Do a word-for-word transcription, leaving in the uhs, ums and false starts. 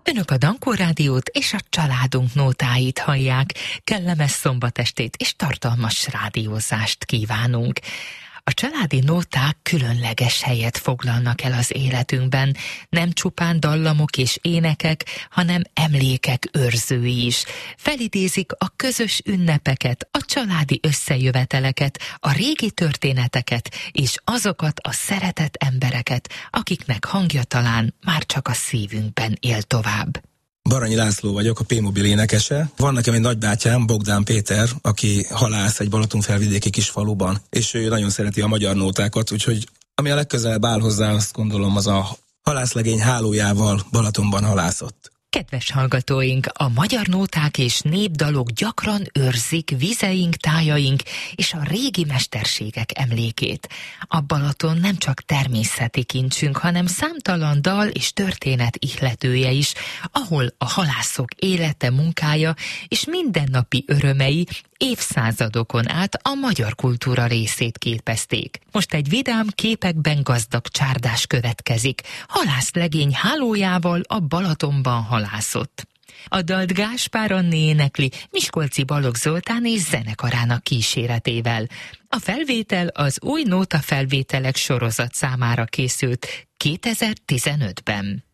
Önök a Dankó Rádiót és a családunk nótáit hallják. Kellemes szombatestét és tartalmas rádiózást kívánunk. A családi nóták különleges helyet foglalnak el az életünkben, nem csupán dallamok és énekek, hanem emlékek őrzői is. Felidézik a közös ünnepeket, a családi összejöveteleket, a régi történeteket és azokat a szeretett embereket, akiknek hangja talán már csak a szívünkben él tovább. Baranyi László vagyok, a P-mobil énekese. Van nekem egy nagybátyám, Bogdán Péter, aki halász egy balatonfelvidéki kis faluban, és ő nagyon szereti a magyar nótákat, úgyhogy ami a legközelebb áll hozzá, azt gondolom, az a halászlegény hálójával Balatonban halászott. Kedves hallgatóink, a magyar nóták és népdalok gyakran őrzik vizeink, tájaink és a régi mesterségek emlékét. A Balaton nem csak természeti kincsünk, hanem számtalan dal és történet ihletője is, ahol a halászok élete, munkája és mindennapi örömei évszázadokon át a magyar kultúra részét képezték. Most egy vidám, képekben gazdag csárdás következik. Halászlegény hálójával a Balatonban halászott. A dalt Gáspár Anné énekli Miskolci Balogh Zoltán és zenekarának kíséretével. A felvétel az új nótafelvételek sorozat számára készült kétezer-tizenötben.